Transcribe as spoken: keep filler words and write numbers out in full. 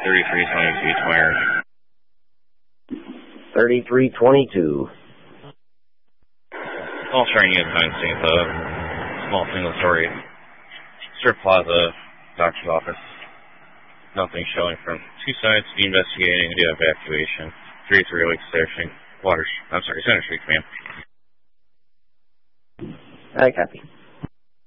thirty-three twenty-two, Twire. thirty-three twenty-two. All sharing units on scene, the small single-story strip plaza, doctor's office. Nothing showing from two sides. Be investigating. Do evacuation. three three oh eight searching. Water. I'm sorry, Center Street, ma'am. I copy.